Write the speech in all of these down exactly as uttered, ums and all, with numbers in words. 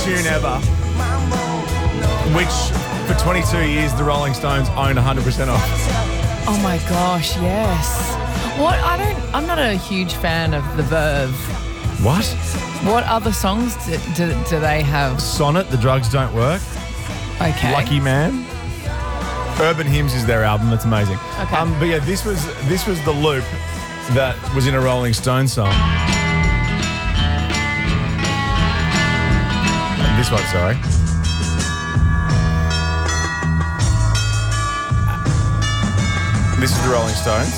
tune ever, which for twenty-two years the Rolling Stones own one hundred percent of. Oh my gosh, yes. What? I don't, I'm not a huge fan of The Verve. What? What other songs do, do, do they have? Sonnet, The Drugs Don't Work. Okay. Lucky Man. Urban Hymns is their album. It's amazing. Okay. Um, but yeah, this was this was the loop that was in a Rolling Stone song. This one, sorry. This is the Rolling Stones.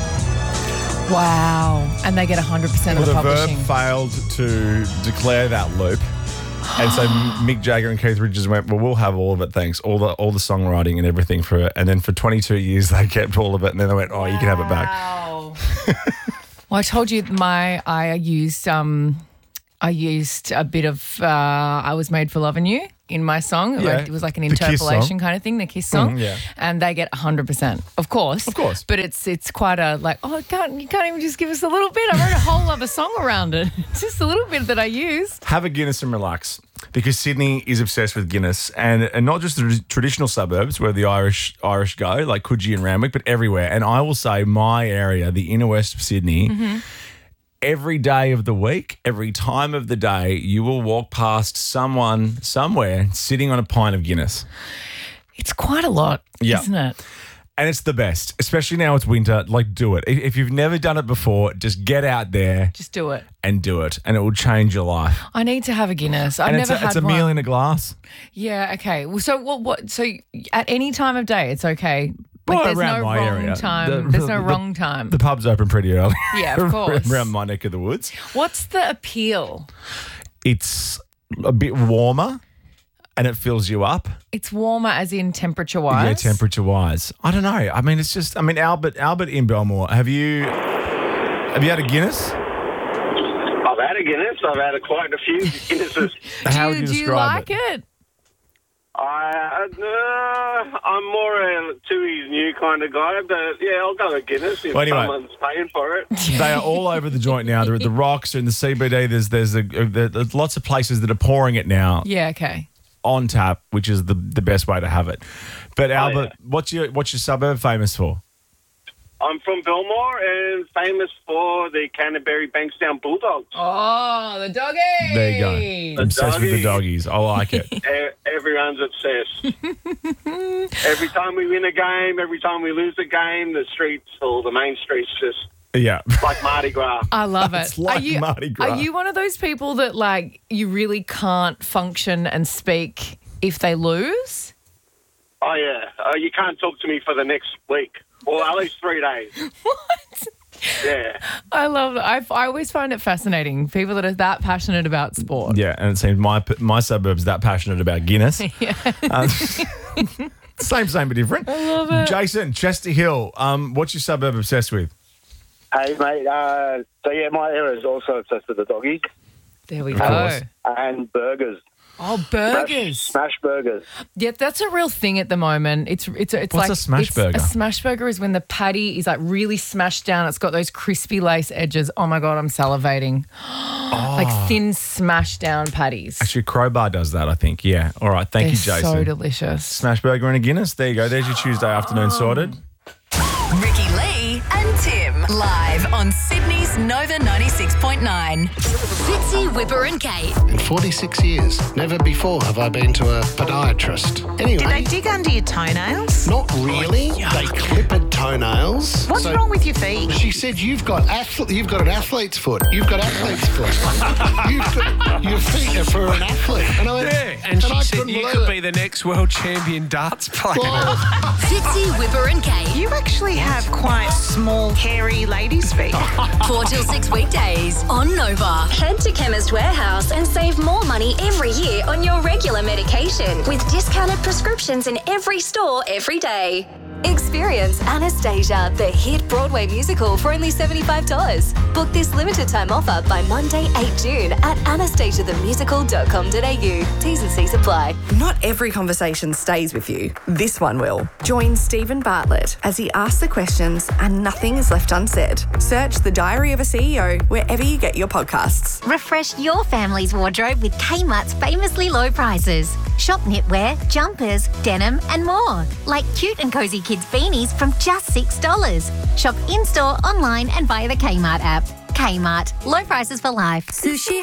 Wow. And they get one hundred percent Well, of the the Verve publishing. failed to declare that loop. And so Mick Jagger and Keith Richards went, well, we'll have all of it, thanks. All the all the songwriting and everything for it. And then for twenty-two years, they kept all of it. And then they went, oh, wow. You can have it back. Wow. Well, I told you my I used um I used a bit of uh, I Was Made for Loving You in my song. Yeah. It was like an The Kiss interpolation song. kind of thing, the Kiss song. Mm, yeah. And they get one hundred percent, of course. Of course. But it's it's quite a like, oh, can't, you can't even just give us a little bit. I wrote a whole other song around it. It's just a little bit that I used. Have a Guinness and relax, because Sydney is obsessed with Guinness, and, and not just the traditional suburbs where the Irish Irish go, like Coogee and Randwick, but everywhere. And I will say my area, the inner west of Sydney, Mm-hmm. every day of the week, every time of the day, you will walk past someone somewhere sitting on a pint of Guinness. It's quite a lot, Yeah. isn't it? And it's the best, especially now it's winter. Like, do it. If, if you've never done it before, just get out there Just do it. and do it, and it will change your life. I need to have a Guinness. I've and never it's a, had it's a one. meal in a glass. Yeah, okay. Well, so what? What? So at any time of day, it's okay. Like, Well, there's around no my wrong area. time. The- there's no the- wrong time. The pub's open pretty early. Yeah, of course. Around my neck of the woods. What's the appeal? It's a bit warmer and it fills you up. It's warmer, as in temperature-wise. Yeah, temperature-wise. I don't know. I mean, it's just, I mean, Albert Albert in Belmore, have you, have you had a Guinness? I've had a Guinness. I've had a, quite a few Guinnesses. How do would you, you do you describe like it? I, uh, I'm more a Tooheys New kind of guy, but yeah, I'll go with Guinness if Well, anyway. someone's paying for it. They are all over the joint now. They're at the Rocks, they're in the C B D. There's there's, a, there's lots of places that are pouring it now Yeah, okay. on tap, which is the, the best way to have it. But Albert, Oh, yeah. what's your what's your suburb famous for? I'm from Belmore and famous for the Canterbury Bankstown Bulldogs. Oh, the doggy. There you go. Obsessed with the doggies. I like it. E- Everyone's obsessed. Every time we win a game, every time we lose a game, the streets or the main streets just Yeah. like Mardi Gras. I love it. It's like are you, Mardi Gras. Are you one of those people that, like, you really can't function and speak if they lose? Oh, yeah. Uh, you can't talk to me for the next week. Or at least three days. What? Yeah. I love it. I, I always find it fascinating. People that are that passionate about sport. Yeah, and it seems my my suburb's that passionate about Guinness. Yeah. Um, same, same, but different. I love it. Jason, Chester Hill, um, what's your suburb obsessed with? Hey, mate. Uh, so, yeah, my area is also obsessed with the doggies There we Of go. course. and burgers. Oh, Smash, burgers. smash burgers. Yeah, that's a real thing at the moment. It's it's it's What's like a smash it's, burger? A smash burger is when the patty is like really smashed down. It's got those crispy lace edges. Oh my god, I'm salivating. Like thin smashed down patties. Actually, Crowbar does that, I think. Yeah. All right. Thank They're you, Jason. so delicious. Smash burger and a Guinness. There you go. There's your Tuesday afternoon sorted. Ricky Lee and Tim live on Sydney's Nova ninety-six point nine. Fitzy, Whipper and Kate. In forty-six years, never before have I been to a podiatrist. Anyway, Did they dig under your toenails? not really. They clipped toenails. What's So wrong with your feet? She said you've got athlete, you've got an athlete's foot. You've got athlete's foot. you've got, your feet are for an athlete. And I went, Yeah, and she I said couldn't you believe could it. be the next world champion darts player. Well, Fitzy, Whipper and Kate. You actually have quite small, hairy ladies' feet. Four till six weekdays on Nova. Head to Chemist Warehouse and save more money every year on your regular medication with discounted prescriptions in every store every day. Experience Anastasia, the hit Broadway musical, for only seventy-five dollars. Book this limited time offer by Monday, the eighth of June at anastasia the musical dot com dot a u. T's and C's apply. Not every conversation stays with you. This one will. Join Stephen Bartlett as he asks the questions and nothing is left unsaid. Search The Diary of a C E O wherever you get your podcasts. Refresh your family's wardrobe with Kmart's famously low prices. Shop knitwear, jumpers, denim and more. Like cute and cosy kids beanies from just six dollars. Shop in-store, online and via the Kmart app. Kmart. Low prices for life. Sushi